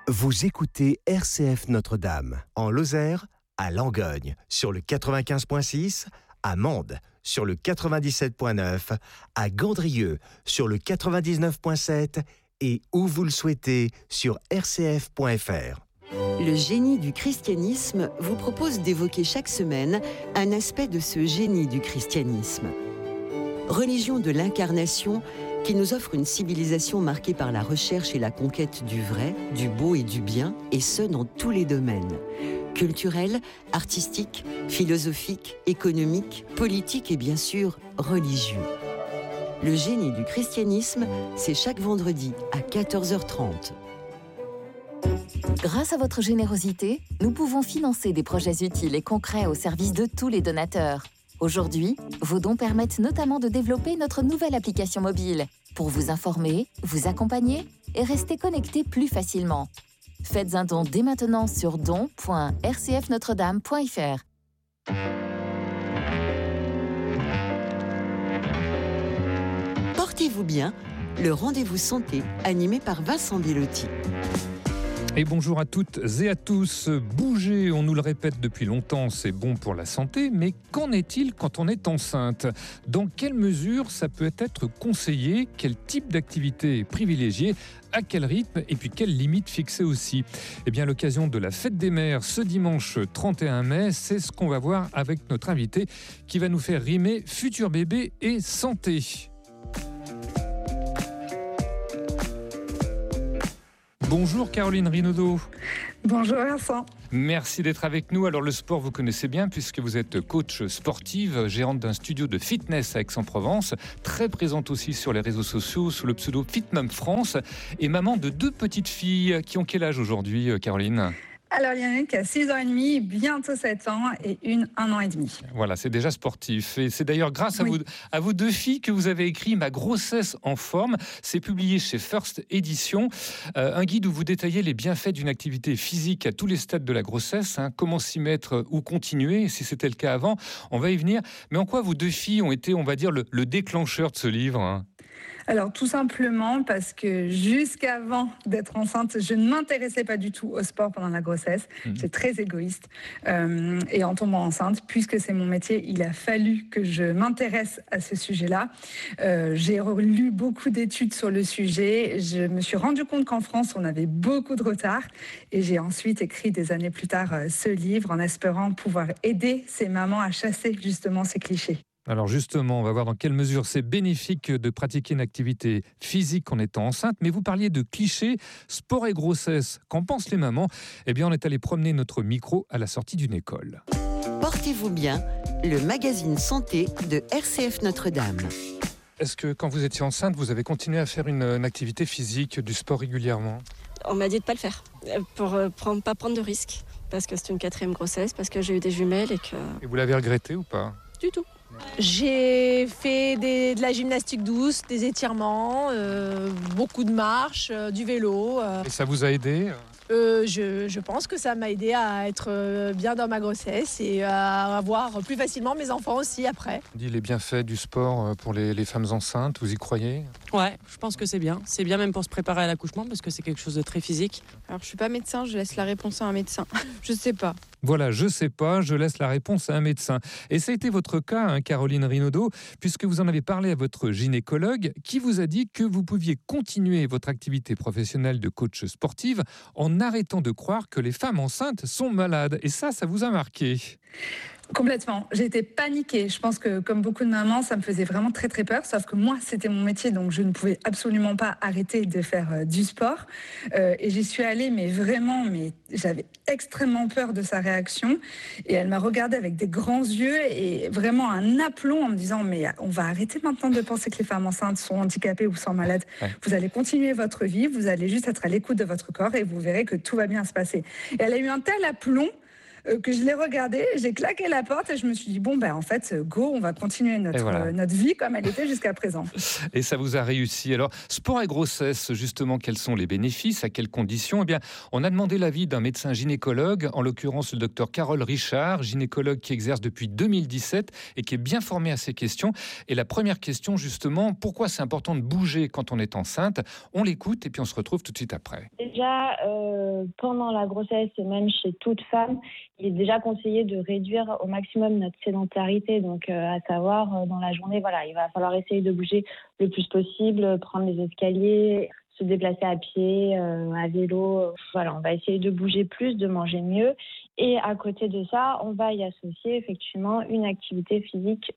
Vous écoutez RCF Notre-Dame, en Lozère, à Langogne, sur le 95.6, à Mende, sur le 97.9, à Gandrieux, sur le 99.7 et où vous le souhaitez, sur rcf.fr. Le génie du christianisme vous propose d'évoquer chaque semaine un aspect de ce génie du christianisme. Religion de l'incarnation qui nous offre une civilisation marquée par la recherche et la conquête du vrai, du beau et du bien, et ce dans tous les domaines. Culturel, artistique, philosophique, économique, politique et bien sûr religieux. Le génie du christianisme, c'est chaque vendredi à 14h30. Grâce à votre générosité, nous pouvons financer des projets utiles et concrets au service de tous les donateurs. Aujourd'hui, vos dons permettent notamment de développer notre nouvelle application mobile pour vous informer, vous accompagner et rester connecté plus facilement. Faites un don dès maintenant sur don.rcfnotredame.fr. Portez-vous bien, le rendez-vous santé animé par Vincent Bilotti. Et bonjour à toutes et à tous. Bouger, on nous le répète depuis longtemps, c'est bon pour la santé, mais qu'en est-il quand on est enceinte ? Dans quelle mesure ça peut être conseillé ? Quel type d'activité est privilégié ? À quel rythme ? Et puis quelles limites fixer aussi ? Eh bien, à l'occasion de la fête des mères, ce dimanche 31 mai, c'est ce qu'on va voir avec notre invité qui va nous faire rimer futur bébé et santé. Bonjour Caroline Rinaudot. Bonjour Vincent. Merci d'être avec nous. Alors le sport, vous connaissez bien puisque vous êtes coach sportive, gérante d'un studio de fitness à Aix-en-Provence, très présente aussi sur les réseaux sociaux sous le pseudo FitMom France et maman de 2 petites filles qui ont quel âge aujourd'hui, Caroline ? Alors, il y en a une qui a 6 ans et demi, bientôt 7 ans, et une 1 an et demi. Voilà, c'est déjà sportif. Et c'est d'ailleurs grâce à vos 2 filles que vous avez écrit Ma grossesse en forme. C'est publié chez First Édition. Un guide où vous détaillez les bienfaits d'une activité physique à tous les stades de la grossesse. Comment s'y mettre ou continuer, si c'était le cas avant. On va y venir. Mais en quoi vos 2 filles ont été, on va dire, le déclencheur de ce livre ? Alors, tout simplement parce que jusqu'avant d'être enceinte, je ne m'intéressais pas du tout au sport pendant la grossesse. J'étais très égoïste. Et en tombant enceinte, puisque c'est mon métier, il a fallu que je m'intéresse à ce sujet-là. J'ai lu beaucoup d'études sur le sujet. Je me suis rendu compte qu'en France, on avait beaucoup de retard. Et j'ai ensuite écrit des années plus tard ce livre en espérant pouvoir aider ces mamans à chasser justement ces clichés. Alors justement, on va voir dans quelle mesure c'est bénéfique de pratiquer une activité physique en étant enceinte. Mais vous parliez de clichés, sport et grossesse. Qu'en pensent les mamans ? Eh bien, on est allé promener notre micro à la sortie d'une école. Portez-vous bien, le magazine santé de RCF Notre-Dame. Est-ce que quand vous étiez enceinte, vous avez continué à faire une activité physique, du sport régulièrement ? On m'a dit de ne pas le faire, pour pas prendre de risques. Parce que c'est une 4e grossesse, parce que j'ai eu des jumelles et que... Et vous l'avez regretté ou pas ? Du tout. J'ai fait de la gymnastique douce, des étirements, beaucoup de marches, du vélo. Et ça vous a aidé ? Je pense que ça m'a aidé à être bien dans ma grossesse et à avoir plus facilement mes enfants aussi après. On dit les bienfaits du sport pour les femmes enceintes, vous y croyez ? Ouais, je pense que c'est bien. C'est bien même pour se préparer à l'accouchement parce que c'est quelque chose de très physique. Alors je suis pas médecin, je laisse la réponse à un médecin. Je sais pas. Voilà, je sais pas, je laisse la réponse à un médecin. Et ça a été votre cas, Caroline Rinaudot, puisque vous en avez parlé à votre gynécologue qui vous a dit que vous pouviez continuer votre activité professionnelle de coach sportive en arrêtant de croire que les femmes enceintes sont malades. Et ça vous a marqué. Complètement. J'ai été paniquée. Je pense que, comme beaucoup de mamans, ça me faisait vraiment très très peur. Sauf que moi, c'était mon métier, donc je ne pouvais absolument pas arrêter de faire du sport. Et j'y suis allée, mais j'avais extrêmement peur de sa réaction. Et elle m'a regardée avec des grands yeux et vraiment un aplomb en me disant « Mais on va arrêter maintenant de penser que les femmes enceintes sont handicapées ou sont malades. Vous allez continuer votre vie, vous allez juste être à l'écoute de votre corps et vous verrez que tout va bien se passer. » Et elle a eu un tel aplomb que je l'ai regardé, j'ai claqué la porte et je me suis dit, bon, en fait, go, on va continuer notre vie comme elle était jusqu'à présent. Et ça vous a réussi. Alors, sport et grossesse, justement, quels sont les bénéfices, à quelles conditions ? Eh bien, on a demandé l'avis d'un médecin gynécologue, en l'occurrence le docteur Carole Richard, gynécologue qui exerce depuis 2017 et qui est bien formé à ces questions. Et la première question, justement, pourquoi c'est important de bouger quand on est enceinte ? On l'écoute et puis on se retrouve tout de suite après. Déjà, pendant la grossesse et même chez toute femme, il est déjà conseillé de réduire au maximum notre sédentarité. Donc, à savoir, dans la journée, il va falloir essayer de bouger le plus possible, prendre les escaliers, se déplacer à pied, à vélo. On va essayer de bouger plus, de manger mieux. Et à côté de ça, on va y associer effectivement une activité physique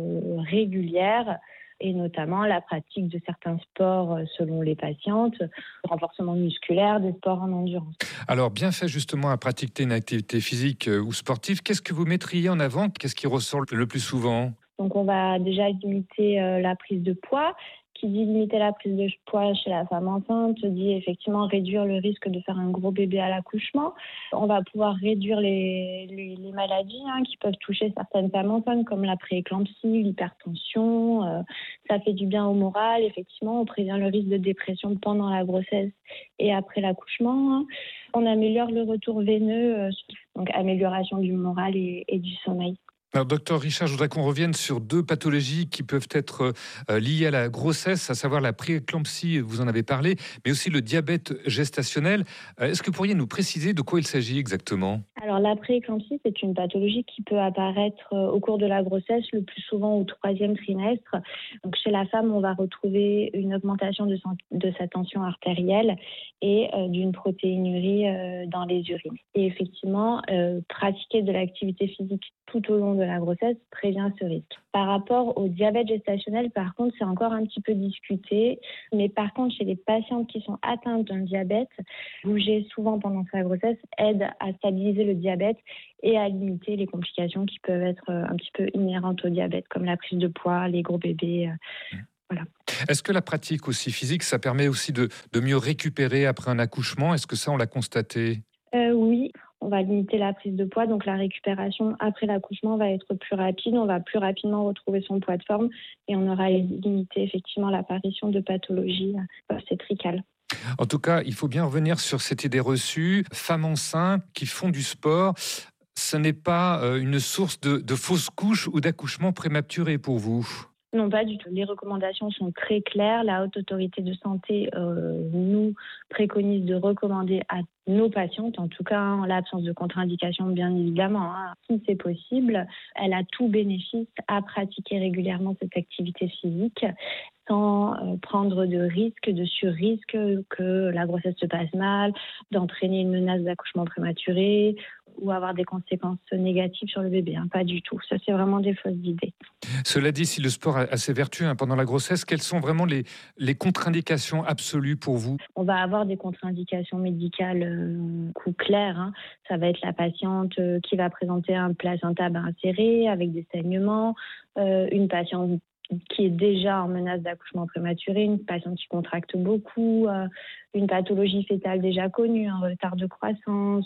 régulière, et notamment la pratique de certains sports selon les patientes, le renforcement musculaire, des sports en endurance. Alors, bien fait justement à pratiquer une activité physique ou sportive, qu'est-ce que vous mettriez en avant ? Qu'est-ce qui ressort le plus souvent ? Donc, on va déjà limiter la prise de poids. Qui dit limiter la prise de poids chez la femme enceinte, dit effectivement réduire le risque de faire un gros bébé à l'accouchement. On va pouvoir réduire les maladies qui peuvent toucher certaines femmes enceintes, comme la prééclampsie, l'hypertension. Ça fait du bien au moral. Effectivement, on prévient le risque de dépression pendant la grossesse et après l'accouchement. On améliore le retour veineux, donc amélioration du moral et du sommeil. Alors, docteur Richard, je voudrais qu'on revienne sur deux pathologies qui peuvent être liées à la grossesse, à savoir la prééclampsie, vous en avez parlé, mais aussi le diabète gestationnel. Est-ce que vous pourriez nous préciser de quoi il s'agit exactement ? Alors, la prééclampsie, c'est une pathologie qui peut apparaître au cours de la grossesse, le plus souvent au 3e trimestre. Donc, chez la femme, on va retrouver une augmentation de sa tension artérielle et d'une protéinurie dans les urines. Et effectivement, pratiquer de l'activité physique tout au long de la grossesse prévient ce risque. Par rapport au diabète gestationnel, par contre, c'est encore un petit peu discuté. Mais par contre, chez les patientes qui sont atteintes d'un diabète, bouger souvent pendant sa grossesse aide à stabiliser le diabète et à limiter les complications qui peuvent être un petit peu inhérentes au diabète, comme la prise de poids, les gros bébés. Voilà. Est-ce que la pratique aussi physique, ça permet aussi de mieux récupérer après un accouchement ? Est-ce que ça, on l'a constaté ? Oui. On va limiter la prise de poids, donc la récupération après l'accouchement va être plus rapide. On va plus rapidement retrouver son poids de forme et on aura limité effectivement l'apparition de pathologies obstétricales. En tout cas, il faut bien revenir sur cette idée reçue. Femmes enceintes qui font du sport, ce n'est pas une source de fausses couches ou d'accouchement prématuré pour vous ? Non, pas du tout. Les recommandations sont très claires. La Haute Autorité de Santé nous préconise de recommander à nos patientes, en tout cas en l'absence de contre-indication bien évidemment, si c'est possible. Elle a tout bénéfice à pratiquer régulièrement cette activité physique sans prendre de risque, de sur-risque, que la grossesse se passe mal, d'entraîner une menace d'accouchement prématuré ou avoir des conséquences négatives sur le bébé. Pas du tout. Ça, c'est vraiment des fausses idées. Cela dit, si le sport a ses vertus pendant la grossesse, quelles sont vraiment les contre-indications absolues pour vous ? On va avoir des contre-indications médicales claires. Ça va être la patiente qui va présenter un placenta inséré avec des saignements, une patiente qui est déjà en menace d'accouchement prématuré, une patiente qui contracte beaucoup, une pathologie fœtale déjà connue, un retard de croissance.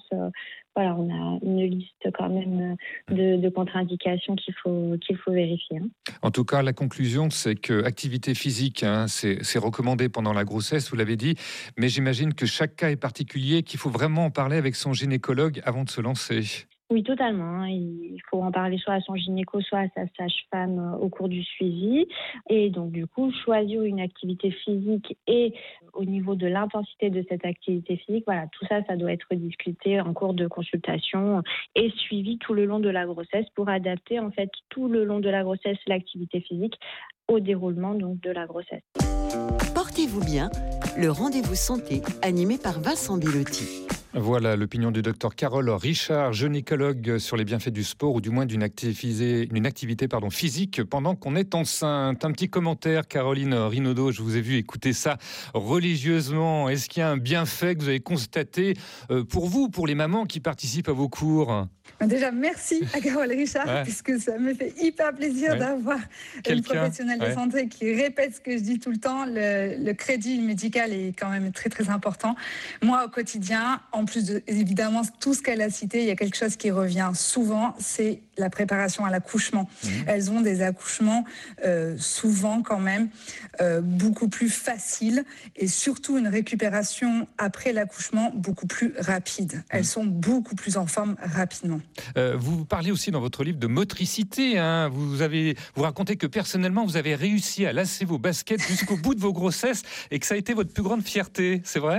On a une liste quand même de contre-indications qu'il faut vérifier. En tout cas, la conclusion, c'est que activité physique, c'est recommandé pendant la grossesse, vous l'avez dit, mais j'imagine que chaque cas est particulier, qu'il faut vraiment en parler avec son gynécologue avant de se lancer. Oui, totalement. Il faut en parler soit à son gynéco, soit à sa sage-femme au cours du suivi. Et donc, du coup, choisir une activité physique et au niveau de l'intensité de cette activité physique, tout ça, ça doit être discuté en cours de consultation et suivi tout le long de la grossesse pour adapter, en fait, tout le long de la grossesse, l'activité physique au déroulement donc, de la grossesse. Portez-vous bien, le rendez-vous santé animé par Vincent Bellotti. Voilà l'opinion du docteur Carole Richard, gynécologue sur les bienfaits du sport ou du moins d'une activité physique pendant qu'on est enceinte. Un petit commentaire, Caroline Rinaudot, je vous ai vu écouter ça religieusement. Est-ce qu'il y a un bienfait que vous avez constaté pour vous, pour les mamans qui participent à vos cours ? Déjà, merci à Carole Richard, puisque ça me fait hyper plaisir d'avoir une professionnelle de santé qui répète ce que je dis tout le temps. Le crédit médical est quand même très, très important. Moi, au quotidien, en plus de, évidemment, tout ce qu'elle a cité, il y a quelque chose qui revient souvent, c'est la préparation à l'accouchement. Elles ont des accouchements souvent quand même beaucoup plus faciles et surtout une récupération après l'accouchement beaucoup plus rapide. Elles sont beaucoup plus en forme rapidement. Vous parlez aussi dans votre livre de motricité. Hein. Vous racontez que personnellement, vous avez réussi à lasser vos baskets jusqu'au bout de vos grossesses et que ça a été votre plus grande fierté. C'est vrai ?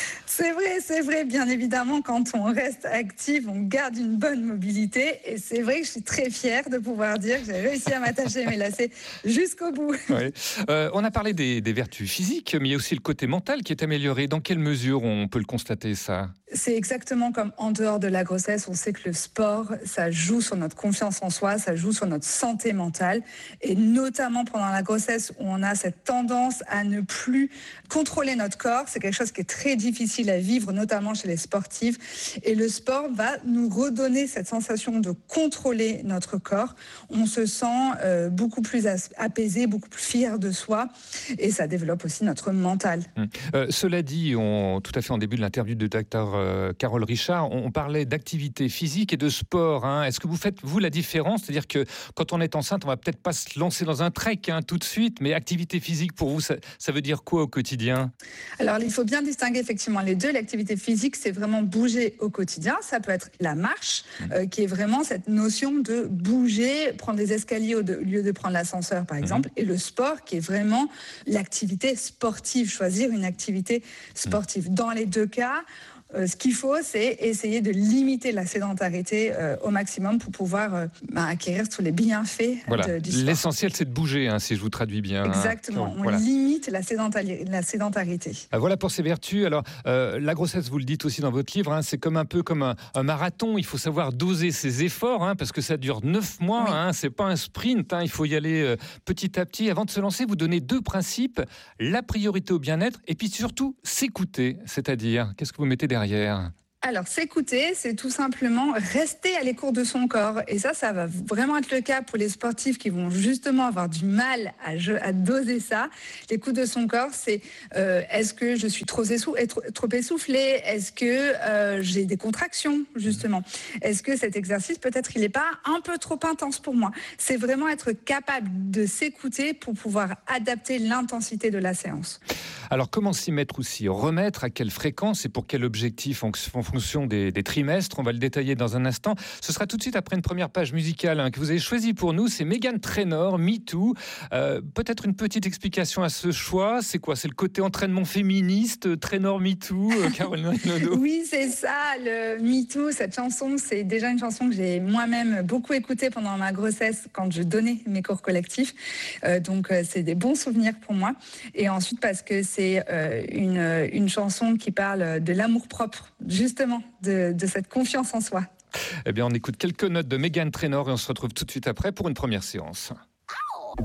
C'est vrai, bien évidemment, quand on reste active, on garde une bonne mobilité et c'est vrai que je suis très fière de pouvoir dire que j'ai réussi à m'attacher mes lacets jusqu'au bout. Oui. On a parlé des vertus physiques, mais il y a aussi le côté mental qui est amélioré. Dans quelle mesure on peut le constater, ça ? C'est exactement comme en dehors de la grossesse, on sait que le sport, ça joue sur notre confiance en soi, ça joue sur notre santé mentale et notamment pendant la grossesse où on a cette tendance à ne plus contrôler notre corps, c'est quelque chose qui est très difficile à vivre, notamment chez les sportifs. Et le sport va nous redonner cette sensation de contrôler notre corps. On se sent beaucoup plus apaisé, beaucoup plus fier de soi. Et ça développe aussi notre mental. Cela dit, tout à fait en début de l'interview de Dr Carole Richard, on parlait d'activité physique et de sport. Hein. Est-ce que vous faites, vous, la différence ? C'est-à-dire que quand on est enceinte, on va peut-être pas se lancer dans un trek tout de suite, mais activité physique, pour vous, ça veut dire quoi au quotidien ? Alors, il faut bien distinguer effectivement les deux. L'activité physique, c'est vraiment bouger au quotidien. Ça peut être la marche, qui est vraiment cette notion de bouger, prendre des escaliers au lieu de prendre l'ascenseur, par exemple. Et le sport, qui est vraiment l'activité sportive, choisir une activité sportive. Dans les deux cas, ce qu'il faut, c'est essayer de limiter la sédentarité au maximum pour pouvoir acquérir tous les bienfaits du sport. L'essentiel, c'est de bouger, si je vous traduis bien. Exactement, on limite la sédentarité. Voilà pour ses vertus. Alors, la grossesse, vous le dites aussi dans votre livre, c'est un peu comme un marathon. Il faut savoir doser ses efforts, parce que ça dure 9 mois. C'est pas un sprint, il faut y aller petit à petit. Avant de se lancer, vous donnez 2 principes, la priorité au bien-être et puis surtout s'écouter. C'est-à-dire, qu'est-ce que vous mettez derrière ? Alors, s'écouter, c'est tout simplement rester à l'écoute de son corps. Et ça va vraiment être le cas pour les sportifs qui vont justement avoir du mal à doser ça. L'écoute de son corps, c'est est-ce que je suis trop essoufflée ? Est-ce que j'ai des contractions, justement ? Est-ce que cet exercice, peut-être, il n'est pas un peu trop intense pour moi ? C'est vraiment être capable de s'écouter pour pouvoir adapter l'intensité de la séance. Alors, comment s'y mettre aussi ? Remettre à quelle fréquence et pour quel objectif en fonction des trimestres ? On va le détailler dans un instant. Ce sera tout de suite après une première page musicale que vous avez choisie pour nous. C'est Meghan Trainor, Me Too. Peut-être une petite explication à ce choix. C'est quoi ? C'est le côté entraînement féministe, Trainor, Me Too, Caroline Renaudot ? Oui, c'est ça, le Me Too. Cette chanson, c'est déjà une chanson que j'ai moi-même beaucoup écoutée pendant ma grossesse quand je donnais mes cours collectifs. Donc, c'est des bons souvenirs pour moi. Et ensuite, parce que c'est une chanson qui parle de l'amour-propre, justement, de cette confiance en soi. Eh bien, on écoute quelques notes de Meghan Trainor et on se retrouve tout de suite après pour une première séance.